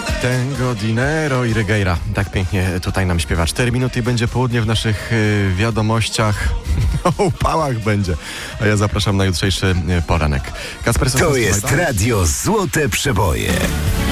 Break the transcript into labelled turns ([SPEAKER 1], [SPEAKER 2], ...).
[SPEAKER 1] Tengo dinero i regueira. Tak pięknie tutaj nam śpiewa. 4 minuty i będzie południe w naszych wiadomościach. O upałach będzie. A ja zapraszam na jutrzejszy poranek. Kacper
[SPEAKER 2] To jest Radio Złote Przeboje.